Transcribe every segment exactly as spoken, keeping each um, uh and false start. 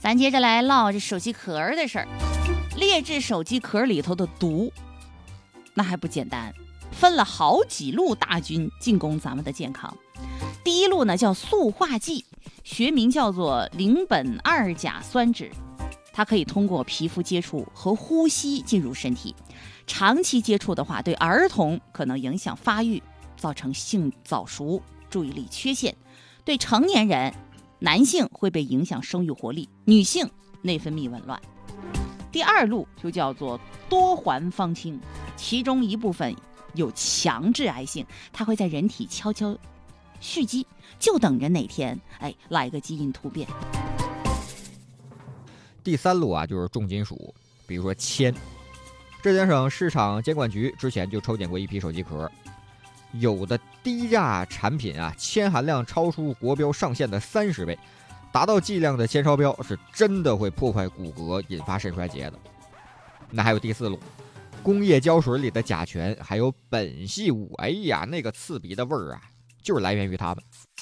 咱接着来唠这手机壳的事儿。劣质手机壳里头的毒，那还不简单，分了好几路大军进攻咱们的健康。第一路呢叫塑化剂，学名叫做邻苯二甲酸酯，它可以通过皮肤接触和呼吸进入身体，长期接触的话，对儿童可能影响发育，造成性早熟、注意力缺陷；对成年人，男性会被影响生育活力，女性内分泌紊乱。第二路就叫做多环芳烃，其中一部分有强致癌性，它会在人体悄悄蓄积，就等着哪天哎来个基因突变。 第三路啊，就是重金属，比如说铅。浙江省市场监管局之前就抽检过一批手机壳，有的低价产品啊，铅含量超出国标上限的三十倍，达到剂量的铅超标是真的会破坏骨骼，引发肾衰竭的。那还有第四路，工业胶水里的甲醛还有苯系物，哎呀，那个刺鼻的味儿啊，就是来源于它们。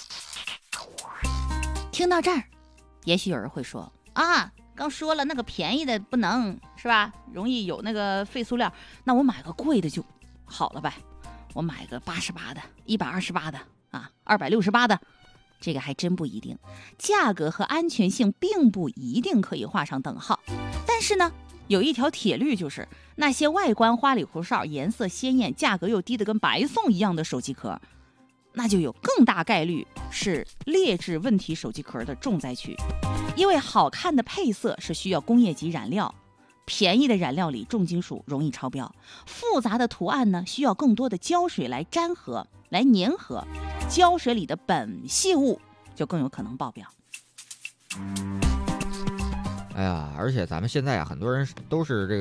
听到这儿，也许有人会说啊，刚说了那个便宜的不能是吧，容易有那个废塑料，那我买个贵的就好了呗，我买个八十八的、一百二十八的啊、二百六十八的，这个还真不一定，价格和安全性并不一定可以画上等号。但是呢，有一条铁律，就是那些外观花里胡哨、颜色鲜艳、价格又低得跟白送一样的手机壳，那就有更大概率是劣质问题手机壳的重灾区。因为好看的配色是需要工业级染料，便宜的染料里重金属容易超标，复杂的图案呢需要更多的胶水来粘合、来粘合，胶水里的苯系物就更有可能爆表。 哎呀，而且咱们现在啊，很多人都是这个